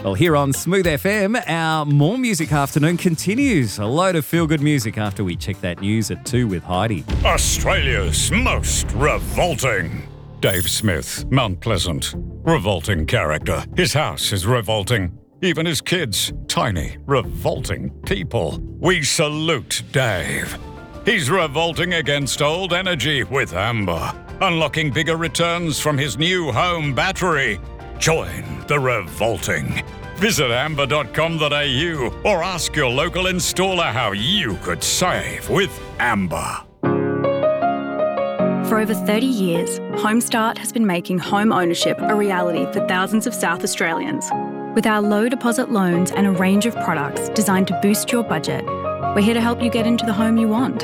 Well, here on Smooth FM, our More Music afternoon continues. A load of feel-good music after we check that news at 2 with Heidi. Australia's most revolting. Dave Smith, Mount Pleasant. Revolting character. His house is revolting. Even his kids. Tiny, revolting people. We salute Dave. He's revolting against old energy with Amber. Unlocking bigger returns from his new home battery. Join the revolting. Visit amber.com.au or ask your local installer how you could save with Amber. For over 30 years, Homestart has been making home ownership a reality for thousands of South Australians. With our low deposit loans and a range of products designed to boost your budget, we're here to help you get into the home you want.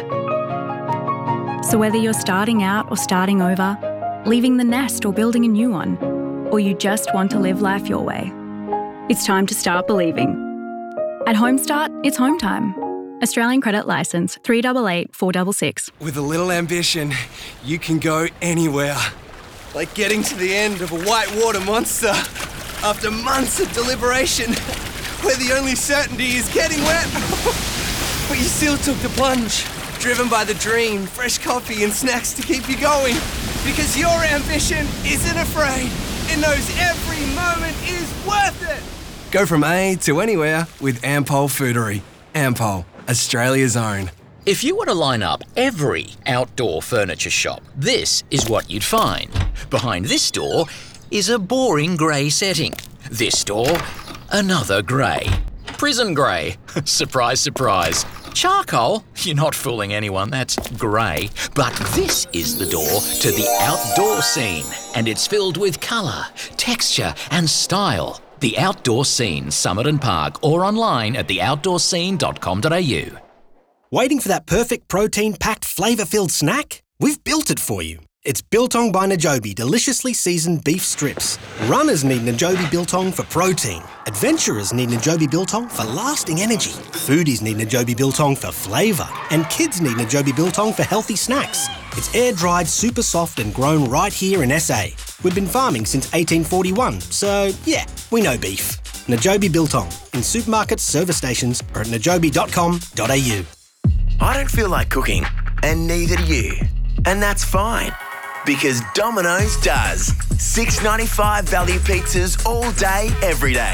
So whether you're starting out or starting over, leaving the nest or building a new one, or you just want to live life your way, it's time to start believing. At Homestart, it's home time. Australian Credit Licence 388 466. With a little ambition, you can go anywhere. Like getting to the end of a whitewater monster after months of deliberation, where the only certainty is getting wet. But you still took the plunge, driven by the dream, fresh coffee and snacks to keep you going. Because your ambition isn't afraid. It knows every moment is worth it. Go from A to anywhere with Ampol Foodery. Ampol, Australia's own. If you were to line up every outdoor furniture shop, this is what you'd find. Behind this door is a boring grey setting. This door, another grey. Prison grey. Surprise, surprise. Charcoal? You're not fooling anyone, that's grey. But this is the door to the outdoor scene, and it's filled with colour, texture and style. The Outdoor Scene, Summit and Park, or online at theoutdoorscene.com.au. Waiting for that perfect protein-packed, flavour-filled snack? We've built it for you. It's Biltong by Najobi deliciously seasoned beef strips. Runners need Najobi Biltong for protein. Adventurers need Najobi Biltong for lasting energy. Foodies need Najobi Biltong for flavour. And kids need Najobi Biltong for healthy snacks. It's air-dried, super soft and grown right here in SA. We've been farming since 1841, so yeah, we know beef. Najobi Biltong in supermarkets, service stations or at najobi.com.au. I don't feel like cooking, and neither do you. And that's fine, because Domino's does. $6.95 value pizzas all day, every day.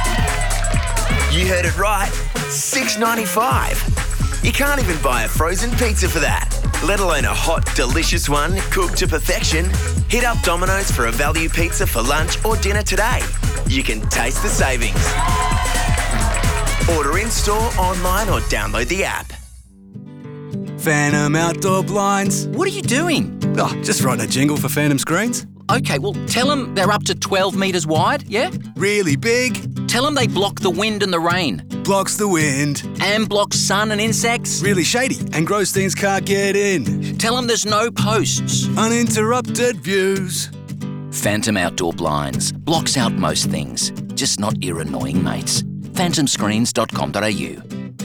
You heard it right, $6.95. You can't even buy a frozen pizza for that, let alone a hot, delicious one cooked to perfection. Hit up Domino's for a value pizza for lunch or dinner today. You can taste the savings. Order in-store, online or download the app. Phantom Outdoor Blinds. What are you doing? Oh, just writing a jingle for Phantom Screens. Okay, well, tell them they're up to 12 metres wide, yeah? Really big. Tell them they block the wind and the rain. Blocks the wind. And block sun and insects. Really shady and gross things can't get in. Tell them there's no posts. Uninterrupted views. Phantom Outdoor Blinds. Blocks out most things. Just not your annoying mates. phantomscreens.com.au.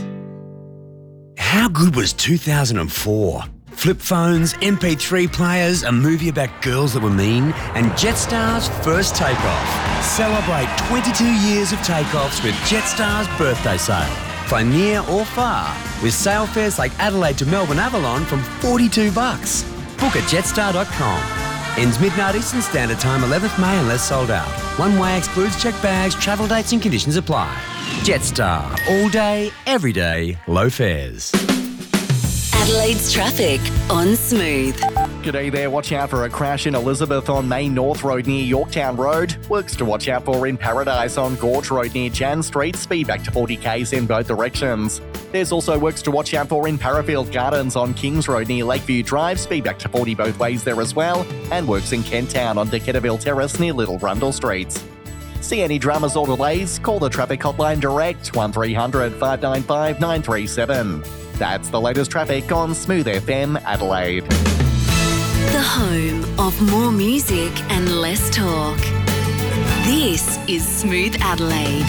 How good was 2004? Flip phones, MP3 players, a movie about girls that were mean, and Jetstar's first takeoff. Celebrate 22 years of takeoffs with Jetstar's birthday sale. Fly near or far with sale fares like Adelaide to Melbourne Avalon from $42. Book at jetstar.com. Ends midnight Eastern Standard Time, 11th May unless sold out. One way excludes checked bags, travel dates and conditions apply. Jetstar. All day, every day, low fares. Adelaide's traffic on Smooth. G'day there, watch out for a crash in Elizabeth on Main North Road near Yorktown Road. Works to watch out for in Paradise on Gorge Road near Jan Street, speed back to 40 k's in both directions. There's also works to watch out for in Parafield Gardens on Kings Road near Lakeview Drive, speed back to 40 both ways there as well, and works in Kent Town on Decaturville Terrace near Little Rundle Streets. See any dramas or delays? Call the traffic hotline direct 1300 595 937. That's the latest traffic on Smooth FM Adelaide. The home of more music and less talk. This is Smooth Adelaide.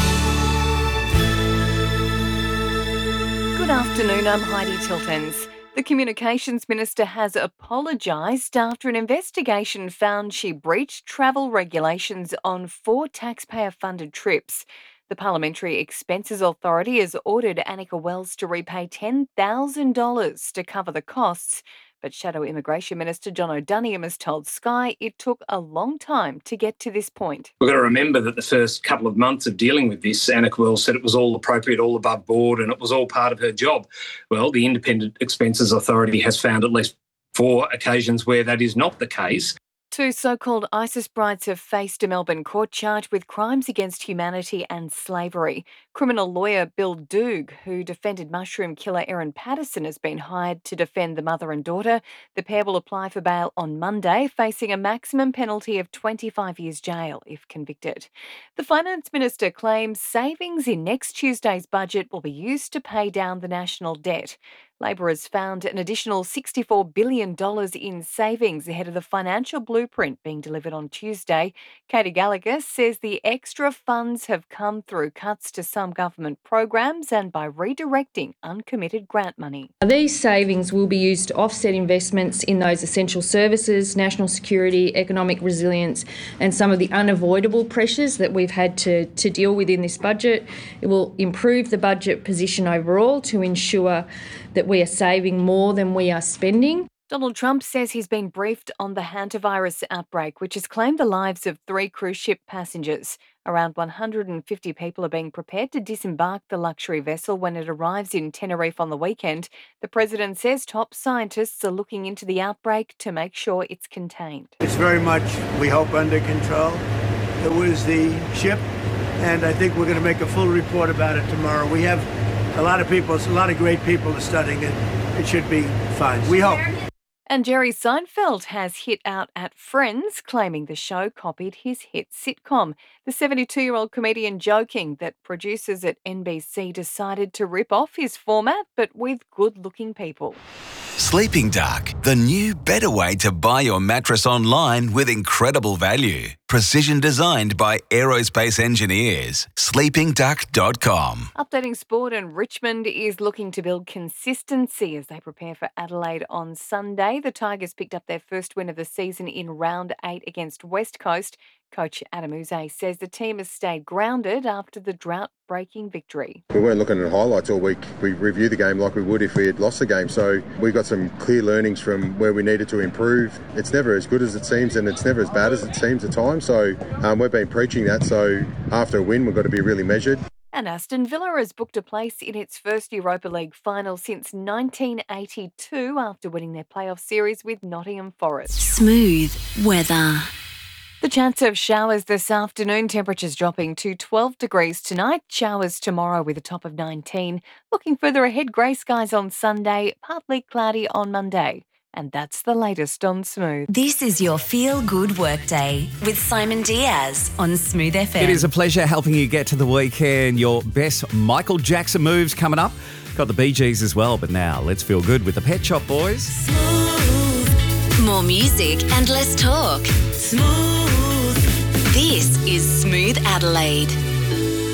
Good afternoon, I'm Heidi Tiltons. The The Communications Minister has apologised after an investigation found she breached travel regulations on 4 taxpayer-funded trips. The Parliamentary Expenses Authority has ordered Annika Wells to repay $10,000 to cover the costs, but Shadow Immigration Minister John O'Donoghue has told Sky it took a long time to get to this point. We've got to remember that the first couple of months of dealing with this, Annika Wells said it was all appropriate, all above board, and it was all part of her job. Well, the Independent Expenses Authority has found at least 4 occasions where that is not the case. 2 so-called ISIS brides have faced a Melbourne court charged with crimes against humanity and slavery. Criminal lawyer Bill Doog, who defended mushroom killer Erin Patterson, has been hired to defend the mother and daughter. The pair will apply for bail on Monday, facing a maximum penalty of 25 years jail if convicted. The Finance Minister claims savings in next Tuesday's budget will be used to pay down the national debt. Labor has found an additional $64 billion in savings ahead of the financial blueprint being delivered on Tuesday. Katie Gallagher says the extra funds have come through cuts to some government programs and by redirecting uncommitted grant money. These savings will be used to offset investments in those essential services, national security, economic resilience, and some of the unavoidable pressures that we've had to deal with in this budget. It will improve the budget position overall to ensure that we are saving more than we are spending. Donald Trump says he's been briefed on the hantavirus outbreak, which has claimed the lives of 3 cruise ship passengers. Around 150 people are being prepared to disembark the luxury vessel when it arrives in Tenerife on the weekend. The president says top scientists are looking into the outbreak to make sure it's contained. It's very much, we hope, under control. It was the ship, and I think we're going to make a full report about it tomorrow. We have a lot of people, a lot of great people are studying it. It should be fine. We hope. And Jerry Seinfeld has hit out at Friends, claiming the show copied his hit sitcom. The 72-year-old comedian joking that producers at NBC decided to rip off his format, but with good-looking people. Sleeping Duck, the new, better way to buy your mattress online with incredible value. Precision designed by aerospace engineers. SleepingDuck.com. Updating sport, and Richmond is looking to build consistency as they prepare for Adelaide on Sunday. The Tigers picked up their first win of the season in round 8 against West Coast. Coach Adam Uze says the team has stayed grounded after the drought-breaking victory. We weren't looking at highlights all week. We review the game like we would if we had lost the game. So we got some clear learnings from where we needed to improve. It's never as good as it seems, and it's never as bad as it seems at times. So we've been preaching that. So after a win, we've got to be really measured. And Aston Villa has booked a place in its first Europa League final since 1982 after winning their playoff series with Nottingham Forest. Smooth weather. The chance of showers this afternoon, temperatures dropping to 12 degrees tonight, showers tomorrow with a top of 19. Looking further ahead, grey skies on Sunday, partly cloudy on Monday. And that's the latest on Smooth. This is your feel-good workday with Simon Diaz on Smooth FM. It is a pleasure helping you get to the weekend. Your best Michael Jackson moves coming up. Got the Bee Gees as well, but now let's feel good with the Pet Shop Boys. Smooth. More music and less talk. Smooth. This is Smooth Adelaide.